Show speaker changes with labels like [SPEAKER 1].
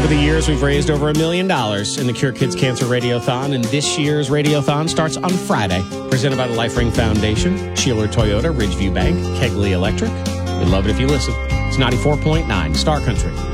[SPEAKER 1] Over the years, we've raised over $1 million in the Cure Kids Cancer Radiothon, and this year's Radiothon starts on Friday. Presented by the Life Ring Foundation, Sheeler Toyota, Ridgeview Bank, Kegley Electric. We'd love it if you listen. It's 94.9 Star Country.